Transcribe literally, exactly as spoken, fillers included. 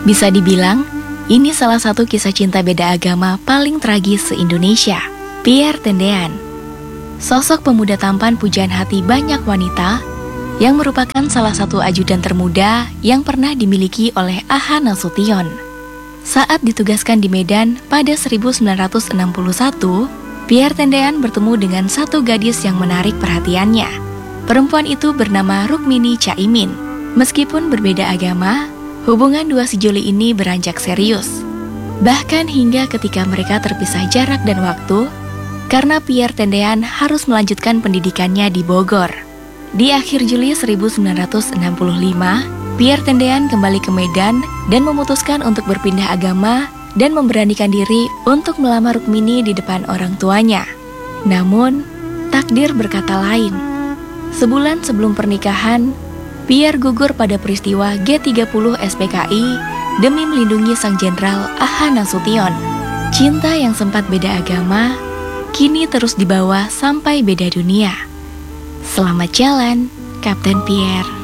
Bisa dibilang, ini salah satu kisah cinta beda agama paling tragis se-Indonesia. Pierre Tendean, sosok pemuda tampan pujaan hati banyak wanita yang merupakan salah satu ajudan termuda yang pernah dimiliki oleh Aha Nasution. Saat ditugaskan di Medan pada seribu sembilan ratus enam puluh satu, Pierre Tendean bertemu dengan satu gadis yang menarik perhatiannya. Perempuan itu bernama Rukmini Caimin. Meskipun berbeda agama, hubungan dua sejoli ini beranjak serius. Bahkan hingga ketika mereka terpisah jarak dan waktu, karena Pierre Tendean harus melanjutkan pendidikannya di Bogor. Di akhir Juli seribu sembilan ratus enam puluh lima, Pierre Tendean kembali ke Medan dan memutuskan untuk berpindah agama dan memberanikan diri untuk melamar Rukmini di depan orang tuanya. Namun, takdir berkata lain. Sebulan sebelum pernikahan, Pierre gugur pada peristiwa G tiga puluh S P K I demi melindungi sang jenderal Aha Nasution. Cinta yang sempat beda agama, kini terus dibawa sampai beda dunia. Selamat jalan, Kapten Pierre.